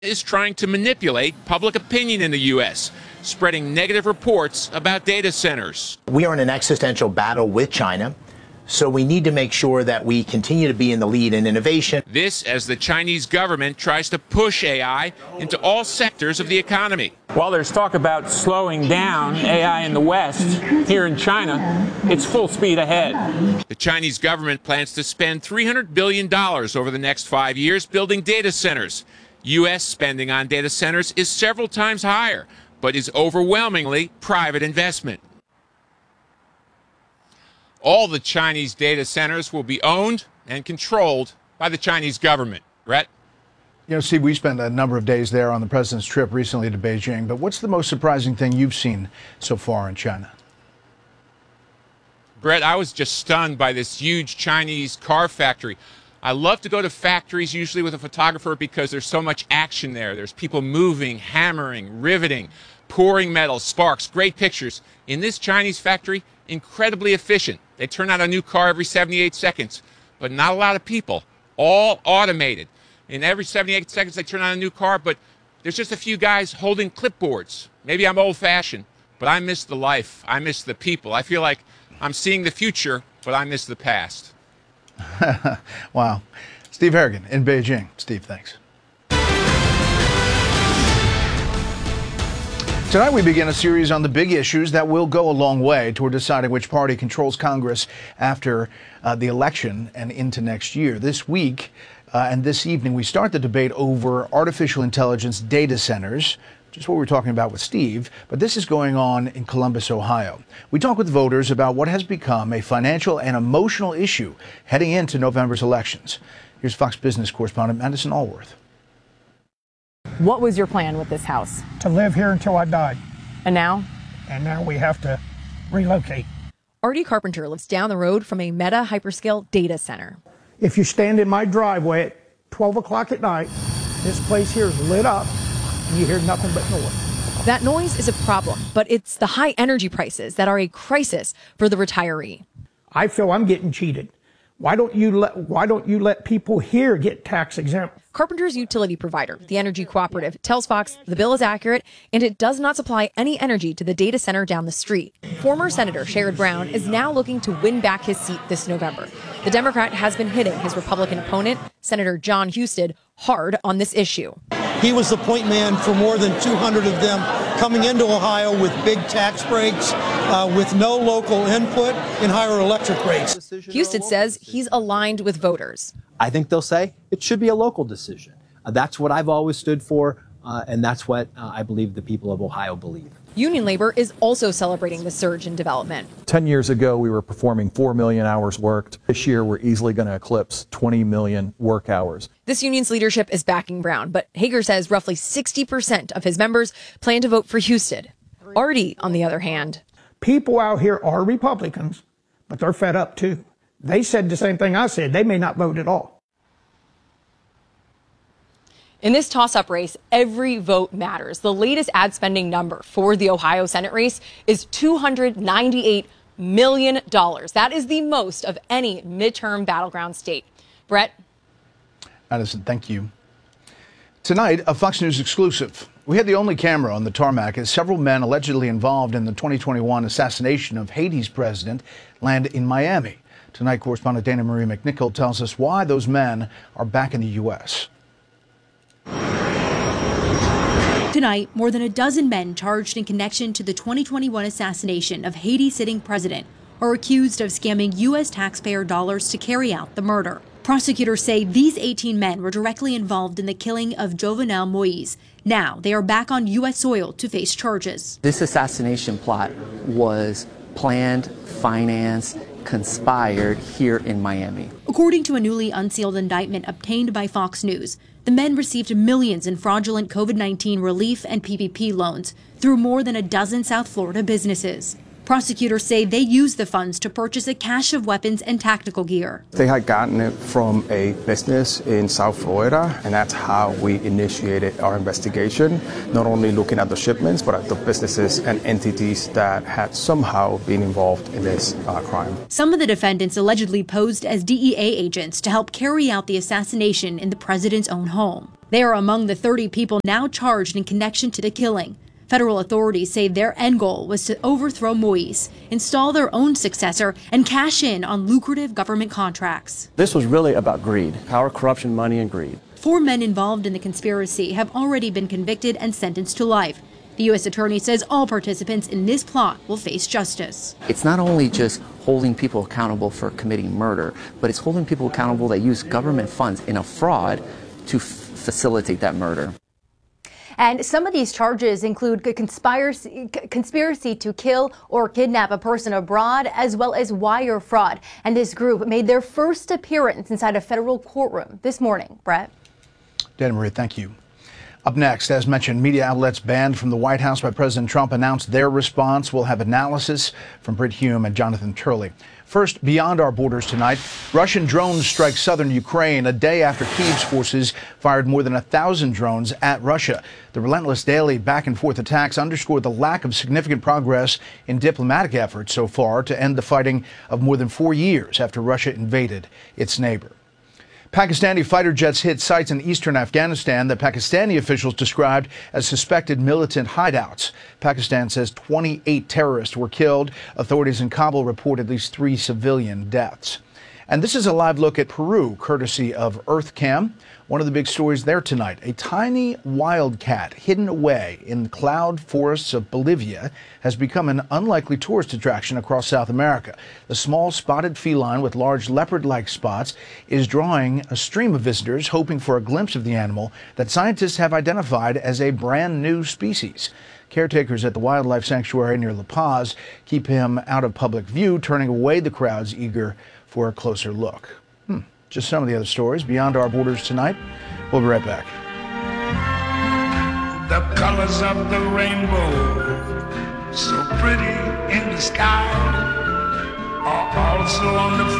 is trying to manipulate public opinion in the U.S., spreading negative reports about data centers. We are in an existential battle with China, so we need to make sure that we continue to be in the lead in innovation. This as the Chinese government tries to push AI into all sectors of the economy. While there's talk about slowing down AI in the West, here in China, it's full speed ahead. The Chinese government plans to spend $300 billion over the next 5 years building data centers. U.S. spending on data centers is several times higher, but is overwhelmingly private investment. All the Chinese data centers will be owned and controlled by the Chinese government. Brett? You know, Steve, we spent a number of days there on the president's trip recently to Beijing, but what's the most surprising thing you've seen so far in China? Brett, I was just stunned by this huge Chinese car factory. I love to go to factories, usually with a photographer, because there's so much action there. There's people moving, hammering, riveting, pouring metal, sparks, great pictures. In this Chinese factory, incredibly efficient. They turn out a new car every 78 seconds, but not a lot of people, all automated. In every 78 seconds, they turn out a new car, but there's just a few guys holding clipboards. Maybe I'm old-fashioned, but I miss the life. I miss the people. I feel like I'm seeing the future, but I miss the past. Wow. Steve Harrigan in Beijing. Steve, thanks. Tonight we begin a series on the big issues that will go a long way toward deciding which party controls Congress after the election and into next year. This week and this evening we start the debate over artificial intelligence data centers, just what we were talking about with Steve, but this is going on in Columbus, Ohio. We talk with voters about what has become a financial and emotional issue heading into November's elections. Here's Fox Business correspondent Madison Allworth. What was your plan with this house? To live here until I died. And now? And now we have to relocate. Artie Carpenter lives down the road from a Meta hyperscale data center. If you stand in my driveway at 12 o'clock at night, this place here is lit up. You hear nothing but noise. That noise is a problem, but it's the high energy prices that are a crisis for the retiree. I feel I'm getting cheated. Why don't you let people here get tax exempt? Carpenter's utility provider, the Energy Cooperative, tells Fox the bill is accurate and it does not supply any energy to the data center down the street. Former Senator Sherrod Brown is now looking to win back his seat this November. The Democrat has been hitting his Republican opponent, Senator Jon Husted, hard on this issue. He was the point man for more than 200 of them coming into Ohio with big tax breaks, with no local input and higher electric rates. Husted says he's aligned with voters. I think they'll say it should be a local decision. That's what I've always stood for, and that's what I believe the people of Ohio believe. Union labor is also celebrating the surge in development. 10 years ago, we were performing 4 million hours worked. This year, we're easily going to eclipse 20 million work hours. This union's leadership is backing Brown, but Hager says roughly 60% of his members plan to vote for Husted. Artie, on the other hand. People out here are Republicans, but they're fed up too. They said the same thing I said. They may not vote at all. In this toss-up race, every vote matters. The latest ad spending number for the Ohio Senate race is $298 million. That is the most of any midterm battleground state. Brett? Madison, thank you. Tonight, a Fox News exclusive. We had the only camera on the tarmac as several men allegedly involved in the 2021 assassination of Haiti's president land in Miami. Tonight, correspondent Dana Marie McNichol tells us why those men are back in the U.S. Tonight, more than a dozen men charged in connection to the 2021 assassination of Haiti's sitting president are accused of scamming U.S. taxpayer dollars to carry out the murder. Prosecutors say these 18 men were directly involved in the killing of Jovenel Moise. Now they are back on U.S. soil to face charges. This assassination plot was planned, financed, conspired here in Miami. According to a newly unsealed indictment obtained by Fox News, the men received millions in fraudulent COVID-19 relief and PPP loans through more than a dozen South Florida businesses. Prosecutors say they used the funds to purchase a cache of weapons and tactical gear. They had gotten it from a business in South Florida, and that's how we initiated our investigation, not only looking at the shipments, but at the businesses and entities that had somehow been involved in this crime. Some of the defendants allegedly posed as DEA agents to help carry out the assassination in the president's own home. They are among the 30 people now charged in connection to the killing. Federal authorities say their end goal was to overthrow Moise, install their own successor, and cash in on lucrative government contracts. This was really about greed, power, corruption, money, and greed. 4 men involved in the conspiracy have already been convicted and sentenced to life. The U.S. attorney says all participants in this plot will face justice. It's not only just holding people accountable for committing murder, but it's holding people accountable that use government funds in a fraud to facilitate that murder. And some of these charges include conspiracy to kill or kidnap a person abroad, as well as wire fraud. And this group made their first appearance inside a federal courtroom this morning. Brett? Dana Marie, thank you. Up next, as mentioned, media outlets banned from the White House by President Trump announced their response. We'll have analysis from Britt Hume and Jonathan Turley. First, beyond our borders tonight, Russian drones strike southern Ukraine a day after Kyiv's forces fired more than 1,000 drones at Russia. The relentless daily back-and-forth attacks underscore the lack of significant progress in diplomatic efforts so far to end the fighting of more than 4 years after Russia invaded its neighbor. Pakistani fighter jets hit sites in eastern Afghanistan that Pakistani officials described as suspected militant hideouts. Pakistan says 28 terrorists were killed. Authorities in Kabul report at least 3 civilian deaths. And this is a live look at Peru, courtesy of EarthCam. One of the big stories there tonight, a tiny wildcat hidden away in the cloud forests of Bolivia has become an unlikely tourist attraction across South America. The small spotted feline with large leopard-like spots is drawing a stream of visitors hoping for a glimpse of the animal that scientists have identified as a brand new species. Caretakers at the wildlife sanctuary near La Paz keep him out of public view, turning away the crowds eager for a closer look. Just some of the other stories beyond our borders tonight. We'll be right back. The colors of the rainbow, so pretty in the sky, are also on the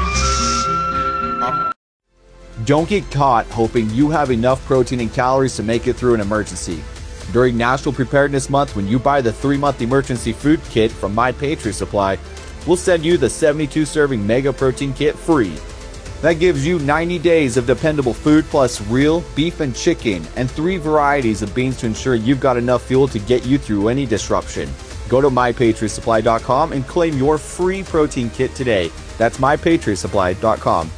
faces of... Don't get caught hoping you have enough protein and calories to make it through an emergency. During National Preparedness Month, when you buy the 3-month emergency food kit from My Patriot Supply, we'll send you the 72-serving Mega Protein Kit free. That gives you 90 days of dependable food plus real beef and chicken and 3 varieties of beans to ensure you've got enough fuel to get you through any disruption. Go to MyPatriotSupply.com and claim your free protein kit today. That's MyPatriotSupply.com.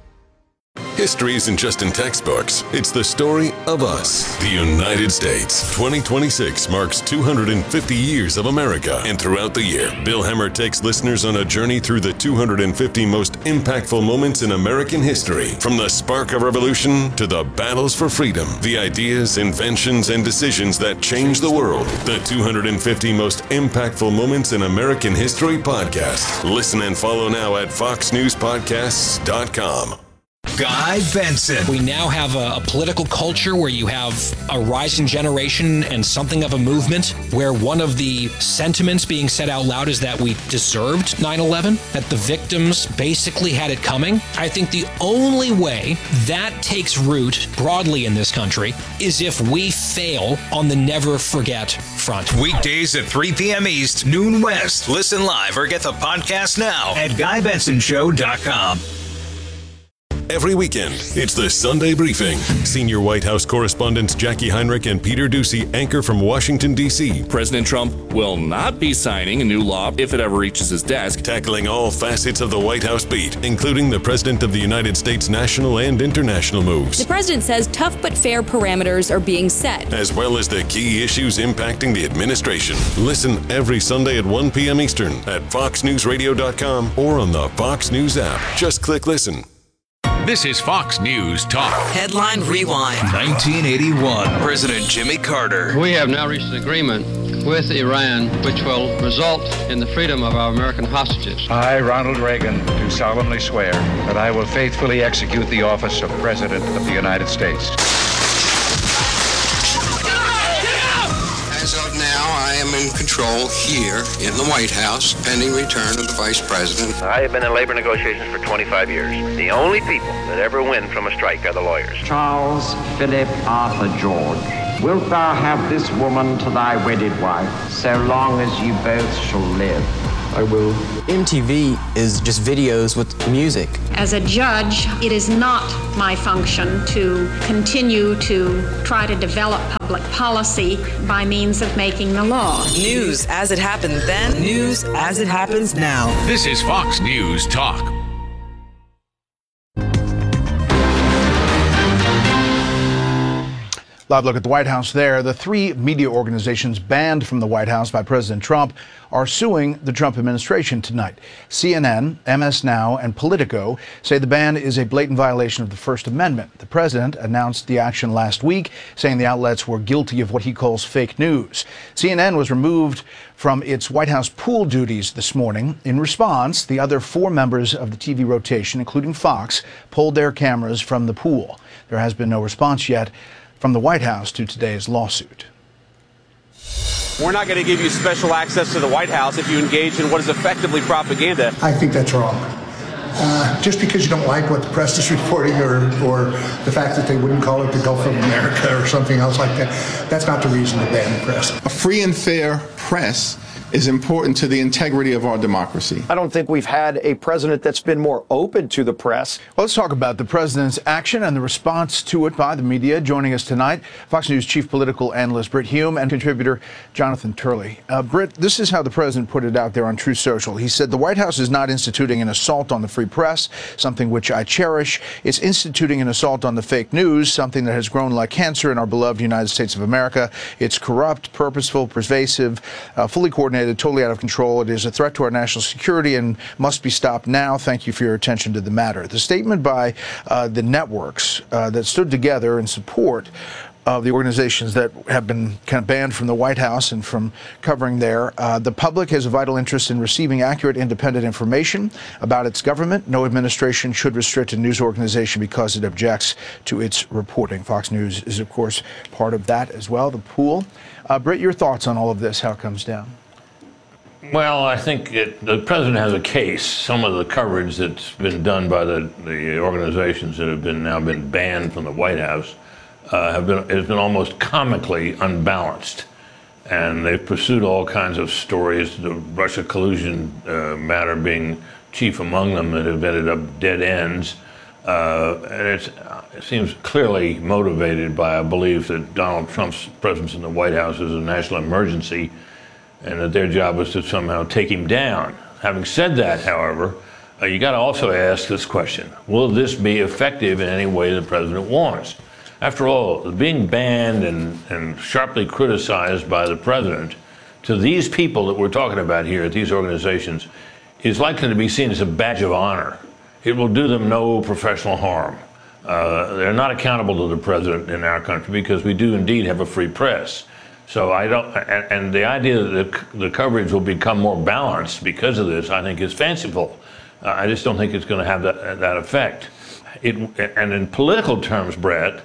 History isn't just in textbooks. It's the story of us, the United States. 2026 marks 250 years of America. And throughout the year, Bill Hemmer takes listeners on a journey through the 250 most impactful moments in American history. From the spark of revolution to the battles for freedom, the ideas, inventions, and decisions that changed the world. The 250 most impactful moments in American history podcast. Listen and follow now at foxnewspodcasts.com. Guy Benson. We now have a political culture where you have a rising generation and something of a movement where one of the sentiments being said out loud is that we deserved 9/11, that the victims basically had it coming. I think the only way that takes root broadly in this country is if we fail on the never forget front. Weekdays at 3 p.m. East, noon West. Listen live or get the podcast now at GuyBensonShow.com. Every weekend, it's the Sunday Briefing. Senior White House correspondents Jackie Heinrich and Peter Doocy anchor from Washington, D.C. President Trump will not be signing a new law if it ever reaches his desk. Tackling all facets of the White House beat, including the President of the United States' national and international moves. The President says tough but fair parameters are being set, as well as the key issues impacting the administration. Listen every Sunday at 1 p.m. Eastern at FoxNewsRadio.com or on the Fox News app. Just click listen. This is Fox News Talk. Headline Rewind. 1981. President Jimmy Carter. We have now reached an agreement with Iran which will result in the freedom of our American hostages. I, Ronald Reagan, do solemnly swear that I will faithfully execute the office of President of the United States. As of now, I am in control here in the White House, pending return of the Vice President. I have been in labor negotiations for 25 years. The only people that ever win from a strike are the lawyers. Charles Philip Arthur George, wilt thou have this woman to thy wedded wife, so long as you both shall live? I will. MTV is just videos with music. As a judge, it is not my function to continue to try to develop public policy by means of making the law. News as it happened then, news as it happens now. This is Fox News Talk. Live look at the White House there. The three media organizations banned from the White House by President Trump are suing the Trump administration tonight. CNN, MS Now, and Politico say the ban is a blatant violation of the First Amendment. The president announced the action last week, saying the outlets were guilty of what he calls fake news. CNN was removed from its White House pool duties this morning. In response, the other four members of the TV rotation, including Fox, pulled their cameras from the pool. There has been no response yet from the White House to today's lawsuit. We're not going to give you special access to the White House if you engage in what is effectively propaganda. I think that's wrong. Just because you don't like what the press is reporting or the fact that they wouldn't call it the Gulf of America or something else like that, that's not the reason to ban the press. A free and fair press is important to the integrity of our democracy. I don't think we've had a president that's been more open to the press. Well, let's talk about the president's action and the response to it by the media. Joining us tonight, Fox News chief political analyst Brit Hume and contributor Jonathan Turley. Brit, this is how the president put it out there on Truth Social. He said, the White House is not instituting an assault on the free press, something which I cherish. It's instituting an assault on the fake news, something that has grown like cancer in our beloved United States of America. It's corrupt, purposeful, pervasive, fully coordinated, totally out of control. It is a threat to our national security and must be stopped now. Thank you for your attention to the matter. The statement by the networks that stood together in support of the organizations that have been kind of banned from the White House and from covering there. The public has a vital interest in receiving accurate, independent information about its government. No administration should restrict a news organization because it objects to its reporting. Fox News is, of course, part of that as well, the pool. Britt, your thoughts on all of this, how it comes down? Well, I think the president has a case. Some of the coverage that's been done by the organizations that have now been banned from the White House has been almost comically unbalanced, and they've pursued all kinds of stories. The Russia collusion matter being chief among them, that have ended up dead ends. And it seems clearly motivated by a belief that Donald Trump's presence in the White House is a national emergency, and that their job is to somehow take him down. Having said that, however, you got to also ask this question: will this be effective in any way the president wants? After all, being banned and sharply criticized by the president to these people that we're talking about here at these organizations is likely to be seen as a badge of honor. It will do them no professional harm. They're not accountable to the president in our country because we do indeed have a free press. So I don't, and the idea that the coverage will become more balanced because of this, I think is fanciful. I just don't think it's going to have that effect. And in political terms, Brett,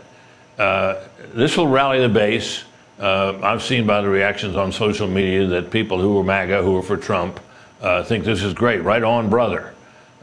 this will rally the base. I've seen by the reactions on social media that people who are MAGA, who are for Trump, think this is great. Right on, brother.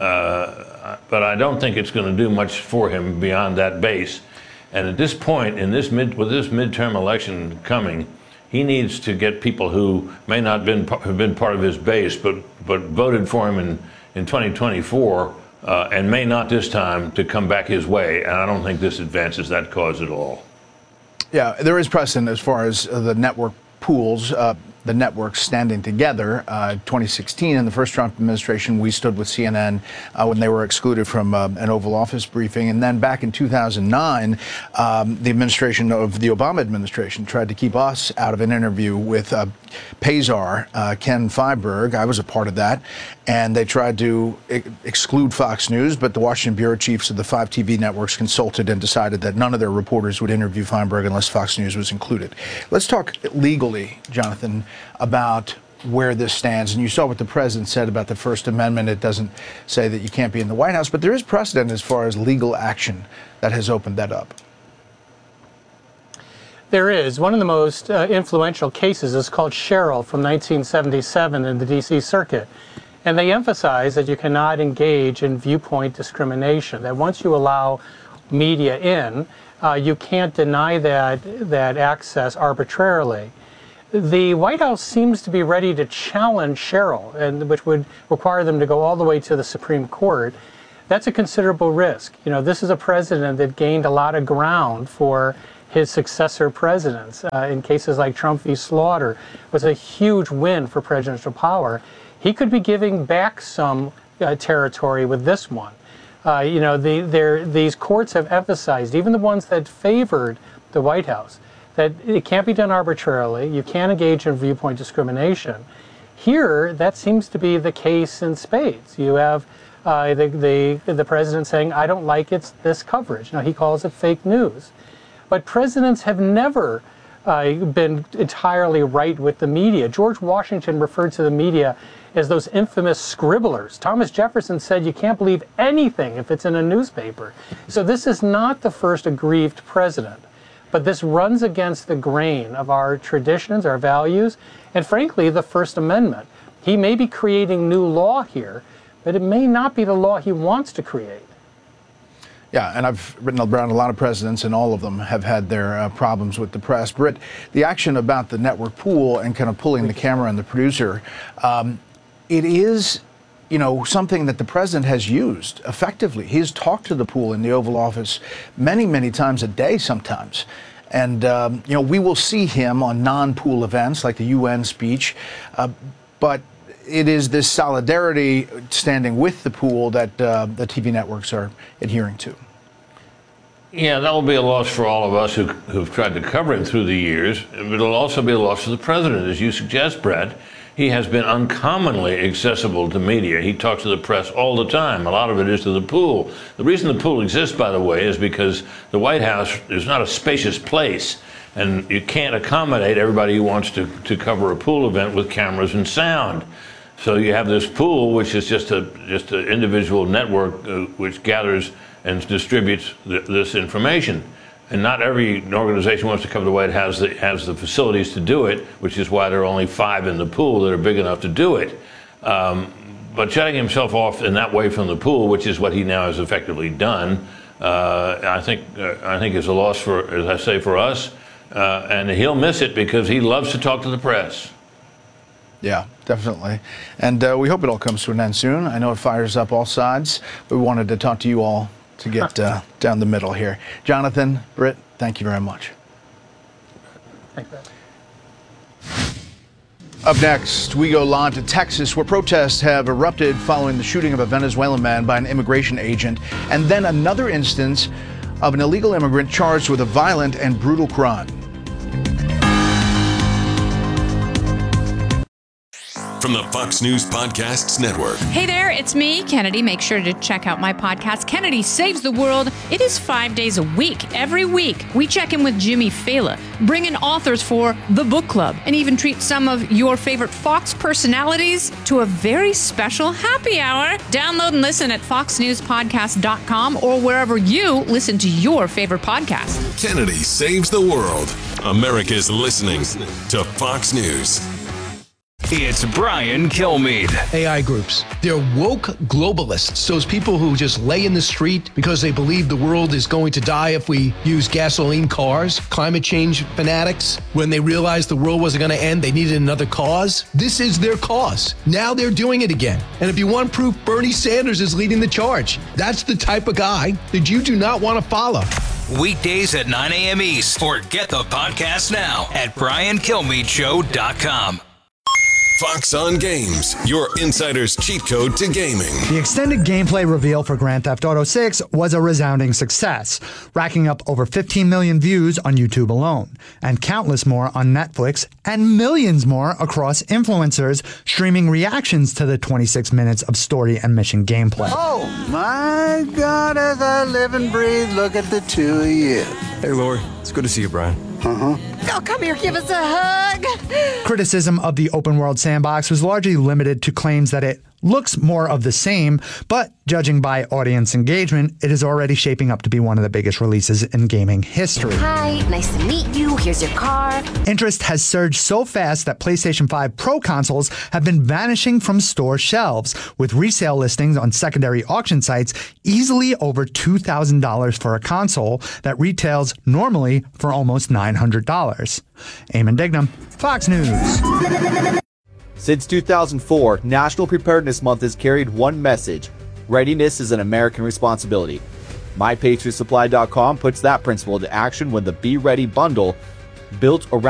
But I don't think it's going to do much for him beyond that base. And at this point, with this midterm election coming, he needs to get people who may not have been part of his base, but voted for him in 2024, and may not this time, to come back his way. And I don't think this advances that cause at all. Yeah, there is precedent as far as the network pools, the networks standing together. 2016, in the first Trump administration, we stood with CNN when they were excluded from an Oval Office briefing. And then back in 2009, the administration of the Obama administration tried to keep us out of an interview with Pazar, Ken Feinberg. I was a part of that. And they tried to exclude Fox News, but the Washington bureau chiefs of the 5 TV networks consulted and decided that none of their reporters would interview Feinberg unless Fox News was included. Let's talk legally, Jonathan, about where this stands. And you saw what the president said about the First Amendment. It doesn't say that you can't be in the White House, but there is precedent as far as legal action that has opened that up. There is. One of the most influential cases is called Sherrill from 1977 in the D.C. Circuit. And they emphasize that you cannot engage in viewpoint discrimination, that once you allow media in, you can't deny that access arbitrarily. The White House seems to be ready to challenge Sherrill, and which would require them to go all the way to the Supreme Court. That's a considerable risk. You know, this is a president that gained a lot of ground for his successor presidents. In cases like Trump v. Slaughter, was a huge win for presidential power. He could be giving back some territory with this one. These courts have emphasized, even the ones that favored the White House, that it can't be done arbitrarily. You can't engage in viewpoint discrimination. Here, that seems to be the case in spades. You have the president saying, I don't like this coverage. Now, he calls it fake news. But presidents have never been entirely right with the media. George Washington referred to the media as those infamous scribblers. Thomas Jefferson said you can't believe anything if it's in a newspaper. So this is not the first aggrieved president. But this runs against the grain of our traditions, our values, and frankly, the First Amendment. He may be creating new law here, but it may not be the law he wants to create. Yeah, and I've written around a lot of presidents, and all of them have had their problems with the press. Britt, the action about the network pool and kind of pulling the camera and the producer, it is, something that the president has used effectively. He's talked to the pool in the Oval Office many, many times a day sometimes. And, we will see him on non-pool events like the UN speech, but it is this solidarity standing with the pool that the TV networks are adhering to. Yeah, that will be a loss for all of us who've tried to cover him through the years. But it'll also be a loss for the president. As you suggest, Brett, he has been uncommonly accessible to media. He talks to the press all the time. A lot of it is to the pool. The reason the pool exists, by the way, is because the White House is not a spacious place. And you can't accommodate everybody who wants to cover a pool event with cameras and sound. So you have this pool, which is just an individual network which gathers and distributes this information. And not every organization wants to cover the White House that has the facilities to do it, which is why there are only 5 in the pool that are big enough to do it. But shutting himself off in that way from the pool, which is what he now has effectively done, I think is a loss for, as I say, for us. And he'll miss it because he loves to talk to the press. Yeah, definitely. And we hope it all comes to an end soon. I know it fires up all sides, but we wanted to talk to you all to get down the middle here. Jonathan, Britt, thank you very much. Thank you. Up next, we go live to Texas, where protests have erupted following the shooting of a Venezuelan man by an immigration agent, and then another instance of an illegal immigrant charged with a violent and brutal crime. From the Fox News Podcasts Network. Hey there, it's me, Kennedy. Make sure to check out my podcast, Kennedy Saves the World. It is 5 days a week. Every week, we check in with Jimmy Fallon, bring in authors for the book club, and even treat some of your favorite Fox personalities to a very special happy hour. Download and listen at foxnewspodcast.com or wherever you listen to your favorite podcast. Kennedy Saves the World. America's listening to Fox News. It's Brian Kilmeade. AI groups. They're woke globalists. Those people who just lay in the street because they believe the world is going to die if we use gasoline cars. Climate change fanatics. When they realized the world wasn't going to end, they needed another cause. This is their cause. Now they're doing it again. And if you want proof, Bernie Sanders is leading the charge. That's the type of guy that you do not want to follow. Weekdays at 9 a.m. East. Or get the podcast now at briankilmeadshow.com. Fox on Games, your insider's cheat code to gaming. The extended gameplay reveal for Grand Theft Auto 6 was a resounding success, racking up over 15 million views on YouTube alone, and countless more on Netflix, and millions more across influencers streaming reactions to the 26 minutes of story and mission gameplay. Oh my God, as I live and breathe, look at the two of you. Hey Lori, it's good to see you, Brian. Uh-huh. Oh, come here, give us a hug. Criticism of the open world sandbox was largely limited to claims that it looks more of the same, but judging by audience engagement, it is already shaping up to be one of the biggest releases in gaming history. Hi, nice to meet you. Here's your car. Interest has surged so fast that PlayStation 5 Pro consoles have been vanishing from store shelves, with resale listings on secondary auction sites easily over $2,000 for a console that retails normally for almost $900. Eamon Dignam, Fox News. Since 2004, National Preparedness Month has carried one message: readiness is an American responsibility. MyPatriotSupply.com puts that principle into action when the Be Ready bundle, built around